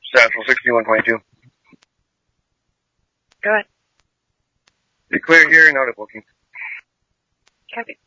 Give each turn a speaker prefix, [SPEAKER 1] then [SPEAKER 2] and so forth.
[SPEAKER 1] Central 6122.
[SPEAKER 2] Go ahead.
[SPEAKER 1] Be clear here, noted booking.
[SPEAKER 2] Copy.